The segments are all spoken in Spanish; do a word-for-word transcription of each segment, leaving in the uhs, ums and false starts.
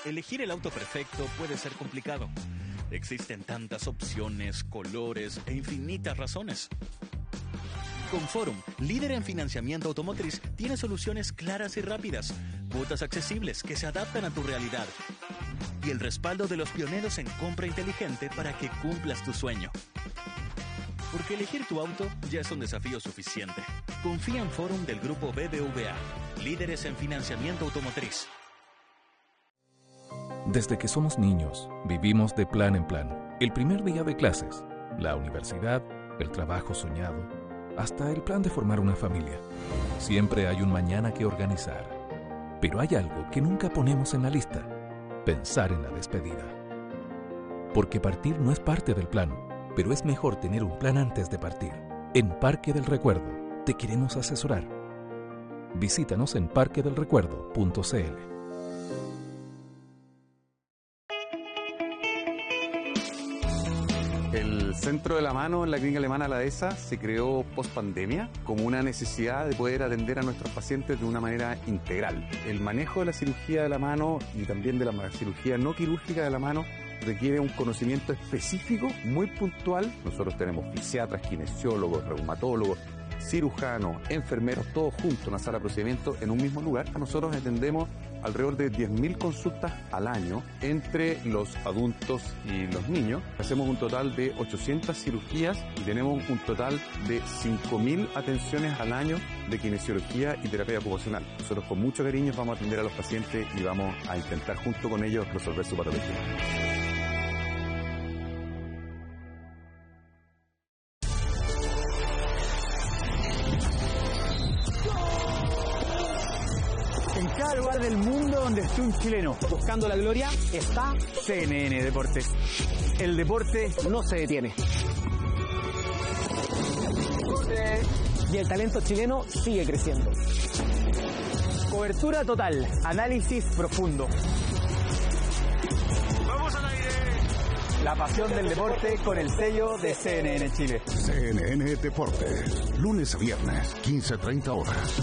Elegir el auto perfecto puede ser complicado. Existen tantas opciones, colores e infinitas razones. Con Forum, líder en financiamiento automotriz, tiene soluciones claras y rápidas, cuotas accesibles que se adaptan a tu realidad y el respaldo de los pioneros en compra inteligente para que cumplas tu sueño. Porque elegir tu auto ya es un desafío suficiente. Confía en Forum del grupo B B V A, líderes en financiamiento automotriz. Desde que somos niños, vivimos de plan en plan. El primer día de clases, la universidad, el trabajo soñado, hasta el plan de formar una familia. Siempre hay un mañana que organizar. Pero hay algo que nunca ponemos en la lista: pensar en la despedida. Porque partir no es parte del plan, pero es mejor tener un plan antes de partir. En Parque del Recuerdo te queremos asesorar. Visítanos en parque del recuerdo punto c l. El Centro de la Mano en la Clínica Alemana La Dehesa se creó post pandemia como una necesidad de poder atender a nuestros pacientes de una manera integral. El manejo de la cirugía de la mano y también de la cirugía no quirúrgica de la mano requiere un conocimiento específico, muy puntual. Nosotros tenemos fisiatras, kinesiólogos, reumatólogos, cirujanos, enfermeros, todos juntos en una sala de procedimiento en un mismo lugar. Nosotros atendemos alrededor de diez mil consultas al año entre los adultos y los niños. Hacemos un total de ochocientas cirugías y tenemos un total de cinco mil atenciones al año de kinesiología y terapia ocupacional. Nosotros con mucho cariño vamos a atender a los pacientes y vamos a intentar junto con ellos resolver su patología. En cada lugar del mundo donde esté un chileno buscando la gloria está C N N Deportes. El deporte no se detiene. Y el talento chileno sigue creciendo. Cobertura total, análisis profundo. ¡Vamos al aire! La pasión del deporte con el sello de C N N Chile. C N N Deportes, lunes a viernes, quince a treinta horas.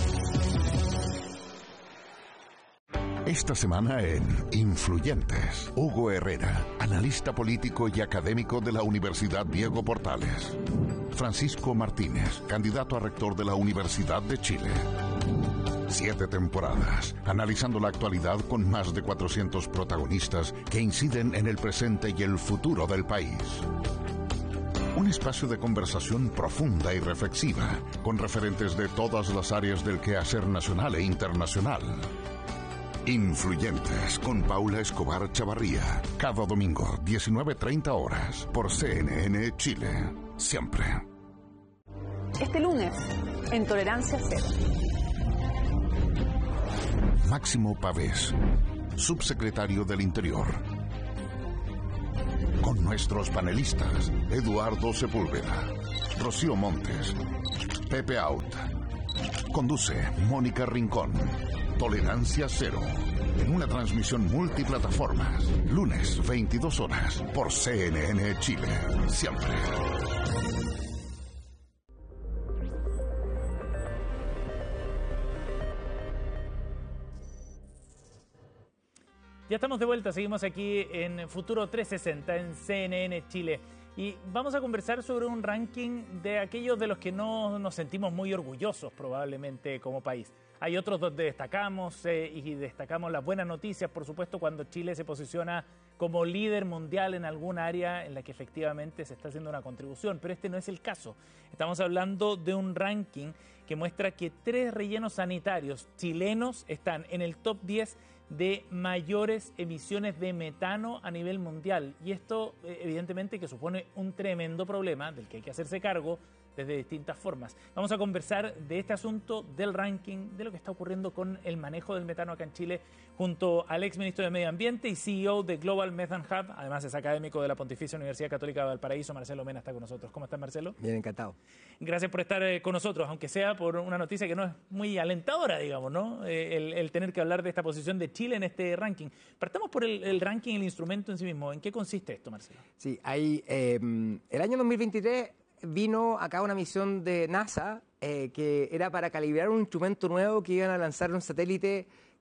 Esta semana en Influyentes, Hugo Herrera, analista político y académico de la Universidad Diego Portales. Francisco Martínez, candidato a rector de la Universidad de Chile. Siete temporadas, analizando la actualidad con más de cuatrocientos protagonistas que inciden en el presente y el futuro del país. Un espacio de conversación profunda y reflexiva, con referentes de todas las áreas del quehacer nacional e internacional. Influyentes con Paula Escobar Chavarría. Cada domingo, diecinueve treinta horas, por C N N Chile. Siempre. Este lunes, en Tolerancia Cero. Máximo Pavés, subsecretario del Interior. Con nuestros panelistas, Eduardo Sepúlveda, Rocío Montes, Pepe Out. Conduce Mónica Rincón. Tolerancia Cero, en una transmisión multiplataformas, lunes veintidós horas, por C N N Chile, siempre. Ya estamos de vuelta, seguimos aquí en Futuro trescientos sesenta en C N N Chile. Y vamos a conversar sobre un ranking de aquellos de los que no nos sentimos muy orgullosos probablemente como país. Hay otros donde destacamos eh, y destacamos las buenas noticias, por supuesto, cuando Chile se posiciona como líder mundial en alguna área en la que efectivamente se está haciendo una contribución, pero este no es el caso. Estamos hablando de un ranking que muestra que tres rellenos sanitarios chilenos están en el top diez de mayores emisiones de metano a nivel mundial. Y esto, evidentemente, que supone un tremendo problema del que hay que hacerse cargo desde distintas formas. Vamos a conversar de este asunto, del ranking, de lo que está ocurriendo con el manejo del metano acá en Chile, junto al ex ministro de Medio Ambiente y C E O de Global Methane Hub, además es académico de la Pontificia Universidad Católica de Valparaíso. Marcelo Mena está con nosotros. ¿Cómo estás, Marcelo? Bien, encantado. Gracias por estar eh, con nosotros, aunque sea por una noticia que no es muy alentadora, digamos, ¿no? Eh, el, el tener que hablar de esta posición de Chile en este ranking. Partamos por el, el ranking, el instrumento en sí mismo. ¿En qué consiste esto, Marcelo? Sí, hay, eh, el año dos mil veintitrés vino acá una misión de NASA eh, que era para calibrar un instrumento nuevo que iban a lanzar un satélite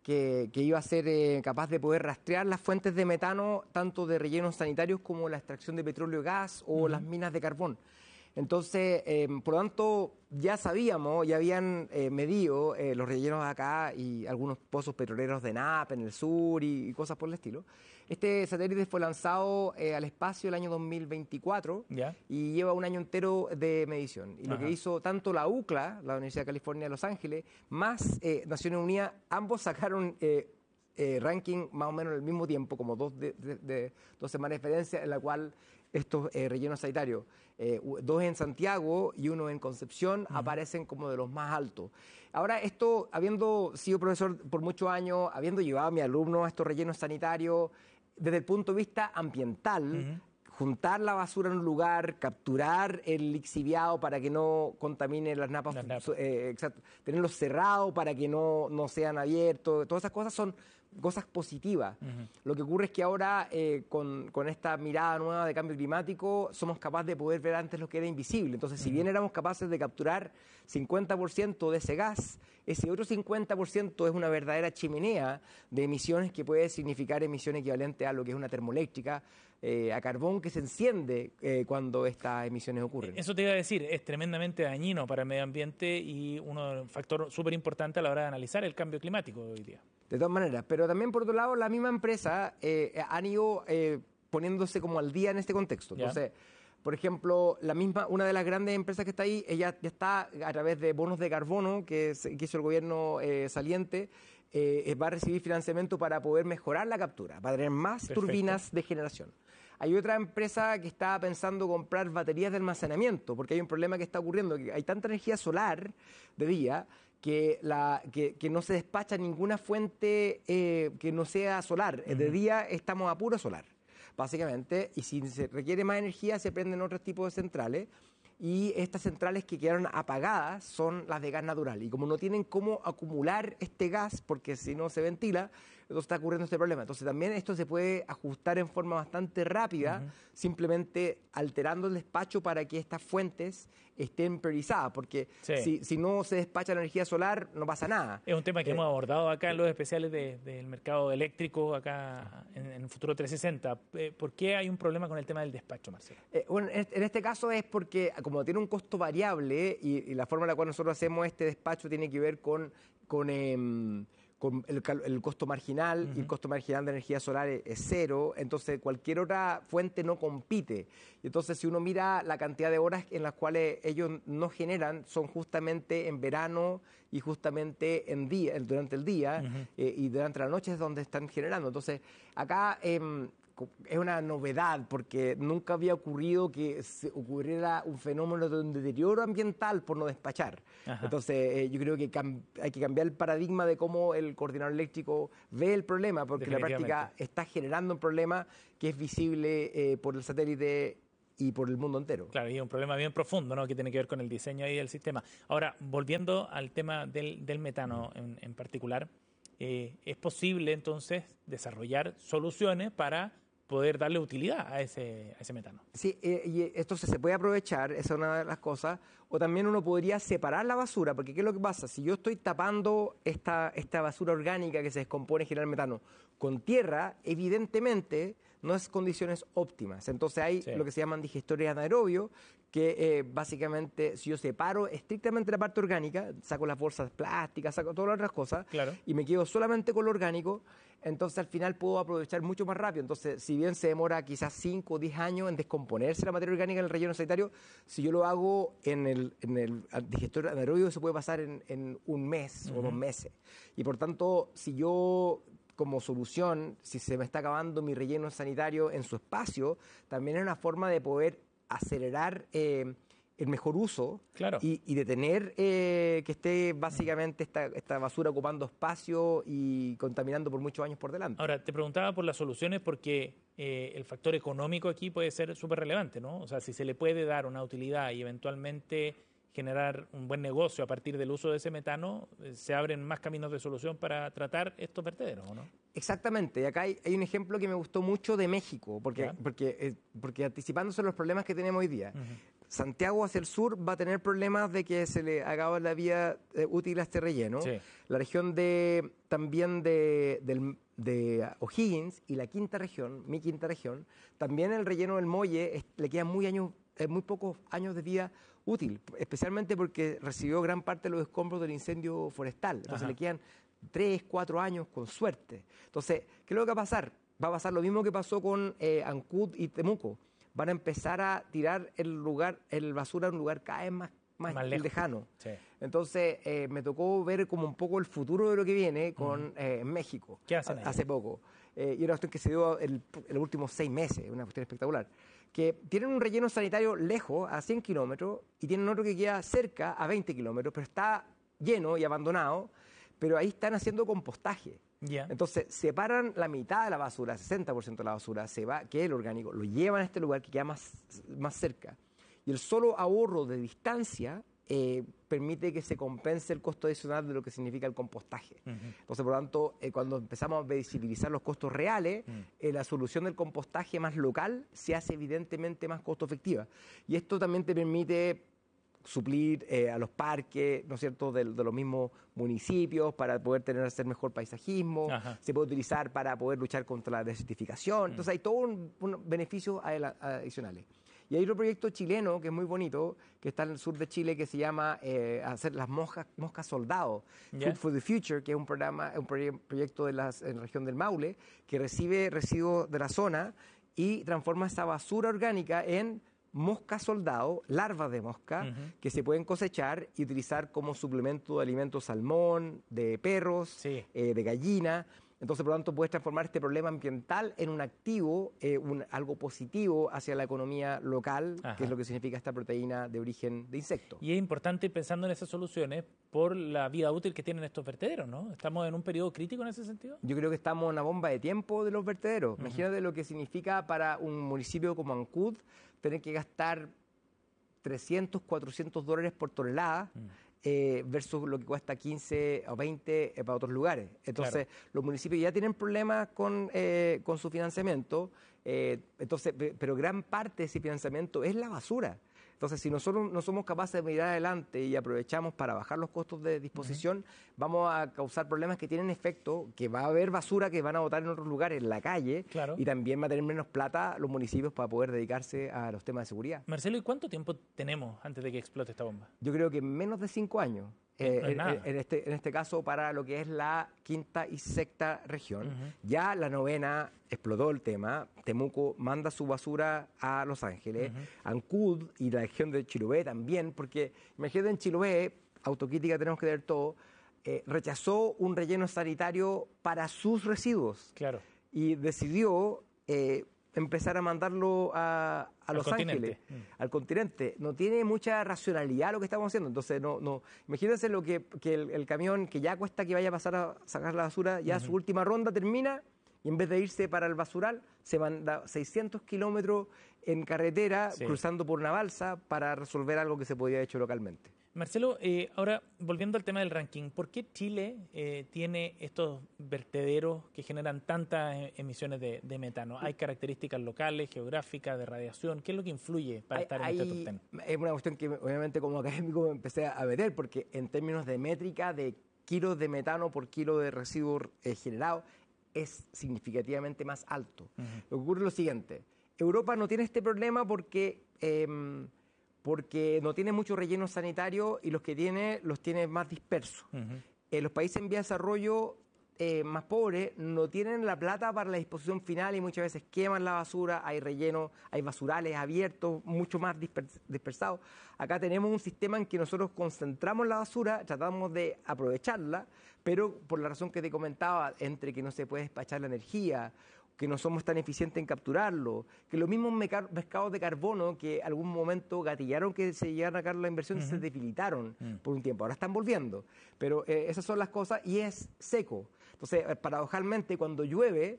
que, que iba a ser eh, capaz de poder rastrear las fuentes de metano, tanto de rellenos sanitarios como la extracción de petróleo y gas o uh-huh. las minas de carbón. Entonces, eh, por lo tanto, ya sabíamos, ya habían eh, medido eh, los rellenos acá y algunos pozos petroleros de N A P en el sur y, y cosas por el estilo. Este satélite fue lanzado eh, al espacio el año dos mil veinticuatro ¿Ya? Y lleva un año entero de medición. Y Ajá. lo que hizo tanto la U C L A, la Universidad de California de Los Ángeles, más eh, Naciones Unidas, ambos sacaron eh, eh, ranking más o menos al mismo tiempo, como dos, de, de, de, dos semanas de diferencia, en la cual estos eh, rellenos sanitarios, eh, dos en Santiago y uno en Concepción, uh-huh. aparecen como de los más altos. Ahora, esto, habiendo sido profesor por muchos años, habiendo llevado a mi alumno a estos rellenos sanitarios, desde el punto de vista ambiental, uh-huh. juntar la basura en un lugar, capturar el lixiviado para que no contamine las napas, las napas. Eh, exacto, tenerlos cerrados para que no, no sean abiertos, todas esas cosas son cosas positivas. Uh-huh. Lo que ocurre es que ahora, eh, con, con esta mirada nueva de cambio climático, somos capaces de poder ver antes lo que era invisible. Entonces, uh-huh. si bien éramos capaces de capturar cincuenta por ciento de ese gas, ese otro cincuenta por ciento es una verdadera chimenea de emisiones que puede significar emisiones equivalentes a lo que es una termoeléctrica, eh, a carbón que se enciende eh, cuando estas emisiones ocurren. Eso te iba a decir, es tremendamente dañino para el medio ambiente y un factor súper importante a la hora de analizar el cambio climático hoy día. De todas maneras, pero también por otro lado la misma empresa eh, han ido eh, poniéndose como al día en este contexto. ¿Ya? Entonces, por ejemplo, la misma, una de las grandes empresas que está ahí, ella ya está a través de bonos de carbono que, es, que hizo el gobierno eh, saliente, eh, va a recibir financiamiento para poder mejorar la captura, para tener más Perfecto. turbinas de generación. Hay otra empresa que está pensando comprar baterías de almacenamiento, porque hay un problema que está ocurriendo, que hay tanta energía solar de día que, la, que, que no se despacha ninguna fuente eh, que no sea solar. Uh-huh. De día estamos a puro solar, básicamente, y si se requiere más energía se prenden otros tipos de centrales, y estas centrales que quedaron apagadas son las de gas natural, y como no tienen cómo acumular este gas, porque si no se ventila, entonces está ocurriendo este problema. Entonces también esto se puede ajustar en forma bastante rápida, uh-huh. simplemente alterando el despacho para que estas fuentes estén priorizadas, porque sí. si, si no se despacha la energía solar, no pasa nada. Es un tema que eh, hemos abordado acá en los especiales de, del mercado eléctrico, acá en, en Futuro trescientos sesenta. Eh, ¿Por qué hay un problema con el tema del despacho, Marcelo? Eh, bueno, en este caso es porque, como tiene un costo variable, y, y la forma en la cual nosotros hacemos este despacho tiene que ver con... con eh, con el, el costo marginal, uh-huh. y el costo marginal de energía solar es, es cero, entonces cualquier otra fuente no compite. Y entonces si uno mira la cantidad de horas en las cuales ellos no generan, son justamente en verano y justamente en día, durante el día, uh-huh. eh, y durante la noche es donde están generando. Entonces acá... Eh, es una novedad porque nunca había ocurrido que se ocurriera un fenómeno de un deterioro ambiental por no despachar. Ajá. Entonces eh, yo creo que cam- hay que cambiar el paradigma de cómo el coordinador eléctrico ve el problema, porque en la práctica está generando un problema que es visible eh, por el satélite y por el mundo entero. Claro, y es un problema bien profundo, ¿no?, que tiene que ver con el diseño ahí del sistema. Ahora, volviendo al tema del, del metano en, en particular, eh, ¿es posible entonces desarrollar soluciones para poder darle utilidad a ese, a ese metano? Sí, eh, y esto se, se puede aprovechar, esa es una de las cosas, o también uno podría separar la basura, porque ¿qué es lo que pasa? Si yo estoy tapando esta, esta basura orgánica que se descompone y genera metano con tierra, evidentemente no es condiciones óptimas. Entonces hay sí. lo que se llaman digestores anaerobios, que eh, básicamente si yo separo estrictamente la parte orgánica, saco las bolsas plásticas, saco todas las otras cosas, claro. y me quedo solamente con lo orgánico, entonces al final puedo aprovechar mucho más rápido. Entonces, si bien se demora quizás cinco o diez años en descomponerse la materia orgánica en el relleno sanitario, si yo lo hago en el, en el digestor anaerobio, se puede pasar en, en un mes uh-huh. o dos meses. Y por tanto, si yo... como solución, si se me está acabando mi relleno sanitario en su espacio, también es una forma de poder acelerar eh, el mejor uso claro. y, y detener eh, que esté básicamente esta, esta basura ocupando espacio y contaminando por muchos años por delante. Ahora, te preguntaba por las soluciones porque eh, el factor económico aquí puede ser súper relevante, ¿no? O sea, si se le puede dar una utilidad y eventualmente generar un buen negocio a partir del uso de ese metano, se abren más caminos de solución para tratar estos vertederos, ¿o no? Exactamente, y acá hay, hay un ejemplo que me gustó mucho de México, porque, porque, eh, porque anticipándose a los problemas que tenemos hoy día. Uh-huh. Santiago hacia el sur va a tener problemas de que se le haga la vía eh, útil a este relleno. Sí. La región de también de, del, de O'Higgins y la quinta región, mi quinta región, también el relleno del Molle es, le quedan muy, años, eh, muy pocos años de vida útil, especialmente porque recibió gran parte de los escombros del incendio forestal. Entonces Ajá. le quedan tres, cuatro años con suerte. Entonces, ¿qué es lo que va a pasar? Va a pasar lo mismo que pasó con eh, Ancud y Temuco. Van a empezar a tirar el lugar, el basura a un lugar cada vez más, más, más lejano. Sí. Entonces, eh, me tocó ver como un poco el futuro de lo que viene con uh-huh. eh, en México. ¿Qué hacen a, hace poco. Eh, y una cuestión que se dio en los últimos seis meses, una cuestión espectacular. Que tienen un relleno sanitario lejos, a cien kilómetros, y tienen otro que queda cerca, a veinte kilómetros, pero está lleno y abandonado, pero ahí están haciendo compostaje. Yeah. Entonces, separan la mitad de la basura, sesenta por ciento de la basura, se va, que es el orgánico, lo llevan a este lugar que queda más, más cerca. Y el solo ahorro de distancia eh, permite que se compense el costo adicional de lo que significa el compostaje. Uh-huh. Entonces, por lo tanto, eh, cuando empezamos a visibilizar los costos reales, uh-huh. eh, la solución del compostaje más local se hace evidentemente más costo efectiva. Y esto también te permite suplir eh, a los parques, ¿no es cierto?, de, de los mismos municipios para poder tener hacer mejor paisajismo. Ajá. Se puede utilizar para poder luchar contra la desertificación. Entonces hay todos un, un beneficios adicionales. Y hay otro proyecto chileno que es muy bonito, que está en el sur de Chile, que se llama eh, hacer las moscas, moscas soldado, yeah. Food for the Future, que es un programa, un proye- proyecto de las, en la región del Maule, que recibe residuos de la zona y transforma esa basura orgánica en mosca soldado, larvas de mosca, uh-huh. que se pueden cosechar y utilizar como suplemento de alimentos salmón, de perros, sí. eh, de gallina. Entonces, por lo tanto, puedes transformar este problema ambiental en un activo, eh, un, algo positivo hacia la economía local, Ajá. que es lo que significa esta proteína de origen de insecto. Y es importante pensando en esas soluciones por la vida útil que tienen estos vertederos, ¿no? ¿Estamos en un periodo crítico en ese sentido? Yo creo que estamos en una bomba de tiempo de los vertederos. Uh-huh. Imagínate lo que significa para un municipio como Ancud tener que gastar trescientos, cuatrocientos dólares por tonelada, uh-huh. Eh, versus lo que cuesta quince o veinte eh, para otros lugares. Entonces, claro. los municipios ya tienen problemas con, eh, con su financiamiento, eh, entonces, pero gran parte de ese financiamiento es la basura. Entonces, si nosotros no somos capaces de mirar adelante y aprovechamos para bajar los costos de disposición, uh-huh. vamos a causar problemas que tienen efecto, que va a haber basura que van a botar en otros lugares, en la calle, claro. y también va a tener menos plata los municipios para poder dedicarse a los temas de seguridad. Marcelo, ¿y cuánto tiempo tenemos antes de que explote esta bomba? Yo creo que menos de cinco años. Eh, no en, en, este, en este caso, para lo que es la quinta y sexta región. Uh-huh. Ya la novena explotó el tema. Temuco manda su basura a Los Ángeles. Uh-huh. Ancud y la región de Chiloé también, porque imagínate en Chiloé, autocrítica tenemos que tener todo, eh, rechazó un relleno sanitario para sus residuos. Claro. Y decidió eh, empezar a mandarlo a, a Los Ángeles, mm. al continente. No tiene mucha racionalidad lo que estamos haciendo. Entonces, no, no. Imagínense lo que, que el, el camión que ya cuesta que vaya a pasar a sacar la basura, ya uh-huh. su última ronda termina, y en vez de irse para el basural, se manda seiscientos kilómetros en carretera, sí. cruzando por una balsa, para resolver algo que se podía haber hecho localmente. Marcelo, eh, ahora volviendo al tema del ranking, ¿por qué Chile eh, tiene estos vertederos que generan tantas emisiones de, de metano? ¿Hay características locales, geográficas, de radiación? ¿Qué es lo que influye para hay, estar en hay, este top ten? Es una cuestión que obviamente como académico me empecé a ver, porque en términos de métrica de kilos de metano por kilo de residuo eh, generado es significativamente más alto. Uh-huh. Lo que ocurre es lo siguiente, Europa no tiene este problema porque... Eh, porque no tiene mucho relleno sanitario y los que tiene los tiene más dispersos. Uh-huh. Eh, los países en vía de desarrollo eh, más pobres no tienen la plata para la disposición final y muchas veces queman la basura, hay relleno, hay basurales abiertos, mucho más dispers- dispersados. Acá tenemos un sistema en que nosotros concentramos la basura, tratamos de aprovecharla, pero por la razón que te comentaba, entre que no se puede despachar la energía, que no somos tan eficientes en capturarlo, que los mismos meca- mercados de carbono que algún momento gatillaron que se llegaran a caer la inversión, uh-huh. se debilitaron uh-huh. por un tiempo, ahora están volviendo, pero eh, esas son las cosas y es seco. Entonces, eh, paradojalmente, cuando llueve,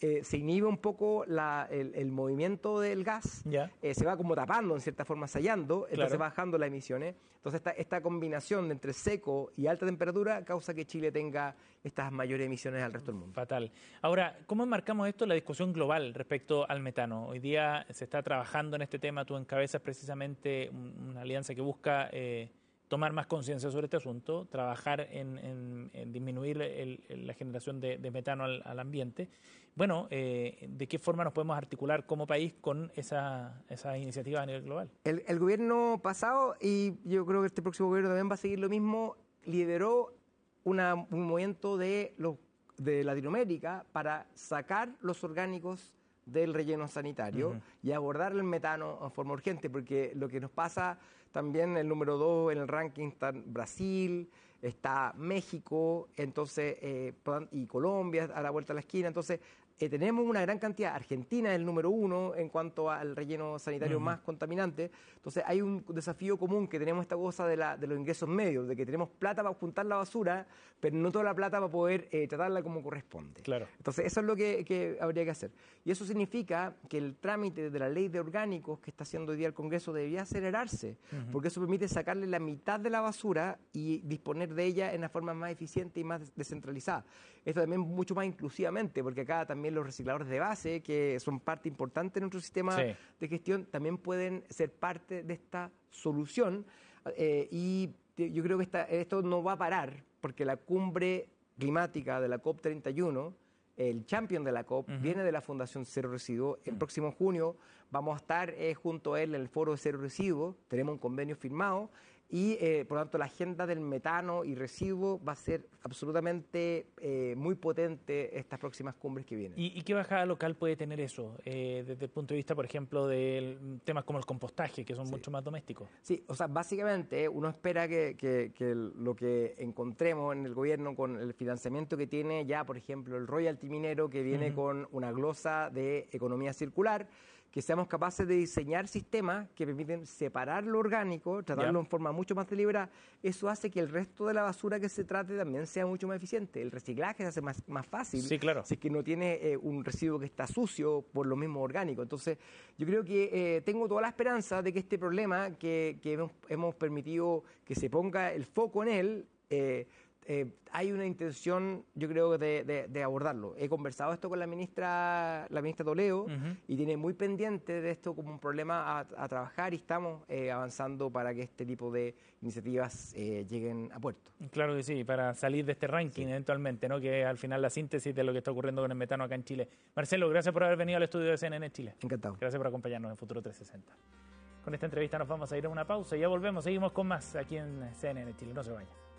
eh, se inhibe un poco la, el, el movimiento del gas, Ya. eh, se va como tapando, en cierta forma sellando, entonces Claro. bajando las emisiones. Entonces esta, esta combinación de entre seco y alta temperatura causa que Chile tenga estas mayores emisiones al resto del mundo. Fatal. Ahora, ¿cómo enmarcamos esto en la discusión global respecto al metano? Hoy día se está trabajando en este tema, tú encabezas precisamente un- una alianza que busca eh, tomar más conciencia sobre este asunto, trabajar en, en- en disminuir el- el- la generación de, de metano al, al ambiente. Bueno, eh, ¿de qué forma nos podemos articular como país con esa, esa iniciativa a nivel global? El, el gobierno pasado, y yo creo que este próximo gobierno también va a seguir lo mismo, lideró una, un movimiento de, los, de Latinoamérica para sacar los orgánicos del relleno sanitario Ujú. y abordar el metano en forma urgente, porque lo que nos pasa también, el número dos en el ranking está Brasil, está México, entonces eh, y Colombia a la vuelta de la esquina, entonces eh, tenemos una gran cantidad. Argentina es el número uno en cuanto al relleno sanitario Ujú. más contaminante, entonces hay un desafío común que tenemos esta cosa de, la, de los ingresos medios, de que tenemos plata para juntar la basura, pero no toda la plata para poder eh, tratarla como corresponde. Claro. Entonces, eso es lo que, que habría que hacer. Y eso significa que el trámite de la ley de orgánicos que está haciendo hoy día el Congreso debería acelerarse, Ujú. porque eso permite sacarle la mitad de la basura y disponer de ella en la forma más eficiente y más des- descentralizada. Esto también mucho más inclusivamente, porque acá también los recicladores de base, que son parte importante de nuestro sistema Sí. de gestión, también pueden ser parte de esta solución. Eh, y te- yo creo que esta- esto no va a parar, porque la cumbre climática de la COP treinta y uno, el champion de la COP, Ujú. viene de la Fundación Cero Residuo. El próximo junio vamos a estar eh, junto a él en el foro de Cero Residuo, tenemos un convenio firmado y eh, por lo tanto la agenda del metano y residuo va a ser absolutamente eh, muy potente estas próximas cumbres que vienen. ¿Y, y qué bajada local puede tener eso eh, desde el punto de vista, por ejemplo, de temas como el compostaje, que son Sí. mucho más domésticos? Sí, o sea, básicamente uno espera que, que- que el- lo que encontremos en el gobierno con el financiamiento que tiene ya, por ejemplo, el royalty minero, que viene Ujú. con una glosa de economía circular, que seamos capaces de diseñar sistemas que permiten separar lo orgánico, tratarlo Ya. en forma mucho más deliberada. Eso hace que el resto de la basura que se trate también sea mucho más eficiente. El reciclaje se hace más, más fácil. Sí, claro. Si es que no tiene eh, un residuo que está sucio por lo mismo orgánico. Entonces, yo creo que eh, tengo toda la esperanza de que este problema que, que hemos, hemos permitido que se ponga el foco en él, eh, eh, hay una intención, yo creo, de, de- de abordarlo. He conversado esto con la ministra, la ministra Toledo, Ujú. y tiene muy pendiente de esto como un problema a, a trabajar, y estamos eh, avanzando para que este tipo de iniciativas eh, lleguen a puerto. Claro que sí, para salir de este ranking eventualmente, ¿no? Que es al final la síntesis de lo que está ocurriendo con el metano acá en Chile. Marcelo, gracias por haber venido al estudio de C N N Chile. Encantado. Gracias por acompañarnos en Futuro trescientos sesenta. Con esta entrevista nos vamos a ir a una pausa y ya volvemos. Seguimos con más aquí en C N N Chile. No se vayan.